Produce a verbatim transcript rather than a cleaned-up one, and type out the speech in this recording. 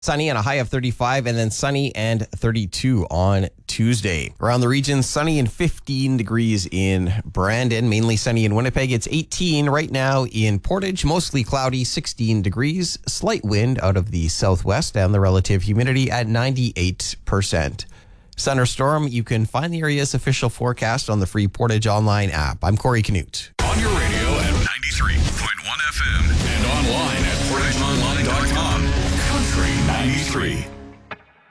Sunny and a high of thirty-five, and then sunny and thirty-two on Tuesday. Around the region, sunny and fifteen degrees in Brandon. Mainly sunny in Winnipeg. It's eighteen right now in Portage. Mostly cloudy, sixteen degrees. Slight wind out of the southwest, and the relative humidity at ninety-eight percent. Thunderstorm, you can find the area's official forecast on the free Portage Online app. I'm Corey Canute. On your radio at ninety-three point one F M and online at portage online dot com. Country ninety-three.